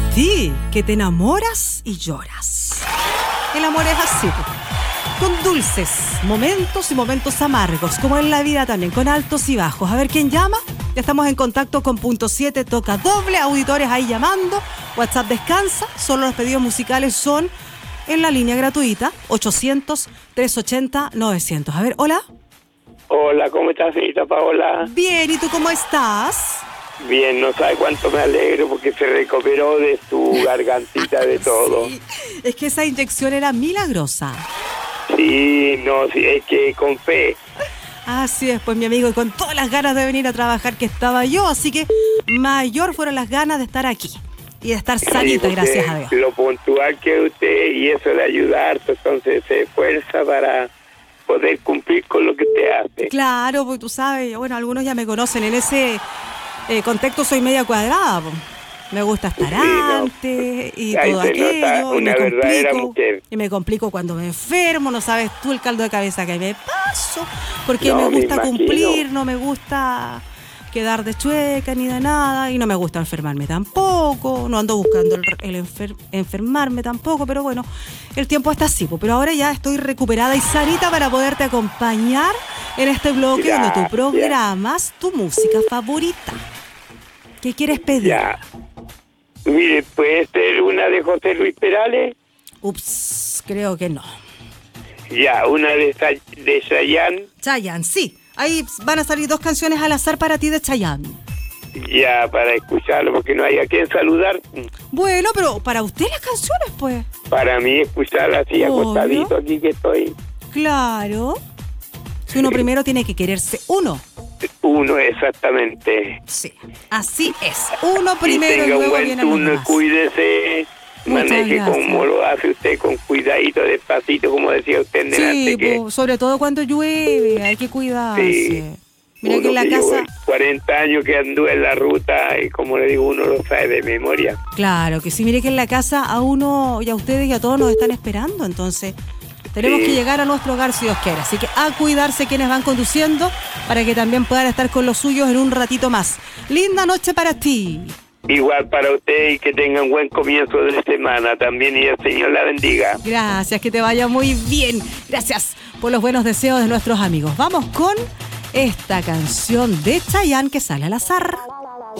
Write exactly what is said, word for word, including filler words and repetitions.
ti, que te enamoras y lloras. El amor es así, con dulces momentos y momentos amargos, como en la vida también, con altos y bajos. A ver quién llama. Ya estamos en contacto con Punto siete, toca doble, auditores ahí llamando. WhatsApp descansa, solo los pedidos musicales son en la línea gratuita ochocientos, trescientos ochenta, novecientos. A ver, hola. Hola, ¿cómo estás, señorita Paola? Bien, ¿y tú cómo estás? Bien, no sabe cuánto me alegro porque se recuperó de su gargantita de todo. Sí, es que esa inyección era milagrosa. Sí, no, sí, es que con fe. Así es, pues mi amigo, y con todas las ganas de venir a trabajar que estaba yo, así que mayor fueron las ganas de estar aquí y de estar sanita, sí, gracias a Dios. Lo puntual que es usted y eso de ayudar, entonces se esfuerza para poder cumplir con lo que usted hace. Claro, pues tú sabes, bueno, algunos ya me conocen, en ese eh, contexto soy media cuadrada, pues. Me gusta estar sí, antes no. y Ahí todo aquello, y me complico, y me complico cuando me enfermo, no sabes tú el caldo de cabeza que me paso, porque no, me gusta me cumplir, no me gusta quedar de chueca ni de nada, y no me gusta enfermarme tampoco, no ando buscando el, el enfer, enfermarme tampoco, pero bueno, el tiempo está así, pero ahora ya estoy recuperada y sanita para poderte acompañar en este bloque ya, donde tú programas ya. tu música favorita. ¿Qué quieres pedir? Ya. Mire, ¿puede ser una de José Luis Perales? Ups, creo que no. Ya, una de, de Chayanne. Chayanne, sí. Ahí van a salir dos canciones al azar para ti de Chayanne. Ya, para escucharlo, porque no hay a quien saludar. Bueno, pero para usted las canciones, pues. Para mí escucharla así, obvio, acostadito aquí que estoy. Claro. Si uno primero tiene que quererse uno. Uno, exactamente. Sí, así es. Uno primero y, tenga y luego un buen viene turno, los demás. Cuídese, Muchas maneje gracias. como lo hace usted, con cuidadito, despacito, como decía usted en Sí, que... po, sobre todo cuando llueve, hay que cuidarse. Sí. Mira uno que en la que casa... cuarenta años que anduve en la ruta y como le digo, uno lo sabe de memoria. Claro, que sí, mire que en la casa a uno y a ustedes y a todos nos están esperando, entonces... Tenemos sí. que llegar a nuestro hogar si Dios quiere. Así que a cuidarse quienes van conduciendo para que también puedan estar con los suyos en un ratito más. Linda noche para ti. Igual para usted y que tengan buen comienzo de la semana también y el Señor la bendiga. Gracias, que te vaya muy bien. Gracias por los buenos deseos de nuestros amigos. Vamos con esta canción de Chayanne que sale al azar.